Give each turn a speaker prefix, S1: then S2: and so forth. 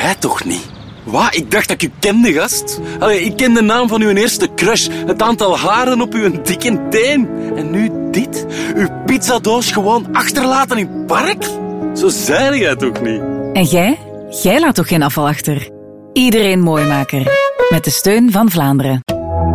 S1: Jij toch niet? Wat? Ik dacht dat ik u kende, gast. Allee, ik ken de naam van uw eerste crush, het aantal haren op uw dikke teen. En nu dit? Uw pizzadoos gewoon achterlaten in het park? Zo zei jij toch niet?
S2: En jij? Jij laat toch geen afval achter? Iedereen Mooimaker. Met de steun van Vlaanderen.